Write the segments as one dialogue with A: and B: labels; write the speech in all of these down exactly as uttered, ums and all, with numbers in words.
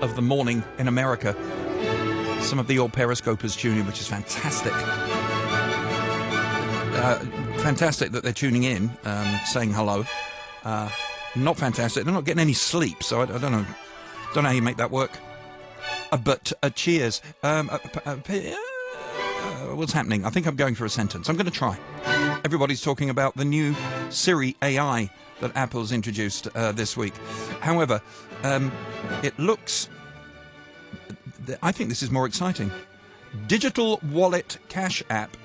A: of the morning in America. Some of the old periscopers tuning, which is fantastic. Uh, fantastic that they're tuning in, um, saying hello. Uh, not fantastic. They're not getting any sleep, so I, I don't know. Don't know how you make that work. Uh, but uh, cheers. Um, uh, uh, uh, what's happening? I think I'm going for a sentence. I'm going to try. Everybody's talking about the new Siri A I that Apple's introduced uh, this week. However, um, it looks... I think this is more exciting. Digital Wallet Cash App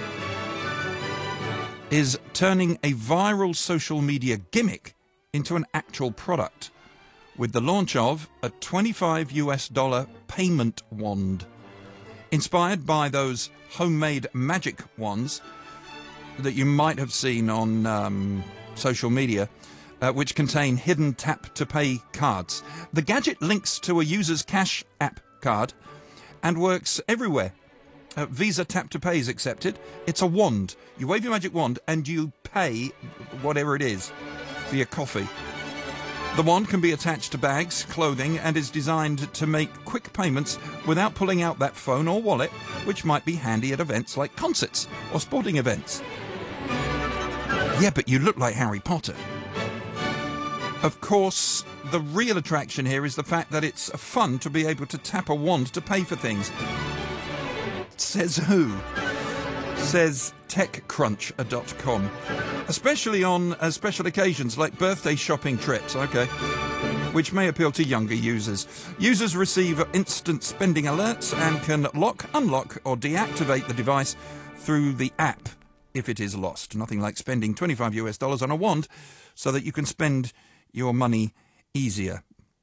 A: is turning a viral social media gimmick into an actual product with the launch of a twenty-five US dollar payment wand. Inspired by those homemade magic wands that you might have seen on um, social media, uh, which contain hidden tap-to-pay cards. The gadget links to a user's Cash App card and works everywhere. Uh, Visa Tap to Pay is accepted. It's a wand. You wave your magic wand and you pay whatever it is for your coffee. The wand can be attached to bags, clothing, and is designed to make quick payments without pulling out that phone or wallet, which might be handy at events like concerts or sporting events. Yeah, but you look like Harry Potter. Of course, the real attraction here is the fact that it's fun to be able to tap a wand to pay for things. Says who? Says tech crunch dot com. Especially on uh, special occasions like birthday shopping trips, okay, which may appeal to younger users. Users receive instant spending alerts and can lock, unlock or deactivate the device through the app if it is lost. Nothing like spending twenty-five US dollars on a wand so that you can spend your money easier.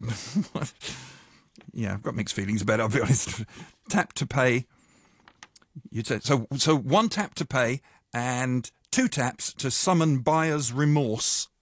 A: Yeah, I've got mixed feelings about it, I'll be honest. Tap to pay. You'd say, so, so one tap to pay and two taps to summon buyer's remorse.